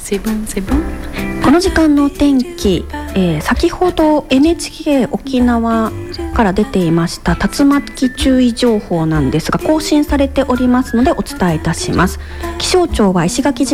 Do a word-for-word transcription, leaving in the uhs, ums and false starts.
セブンセブン。 この時間のお天気、えー、先ほど エヌエイチケー 沖縄から出ていました竜巻注意情報なんですが更新されておりますのでお伝えいたします。気象庁は石垣島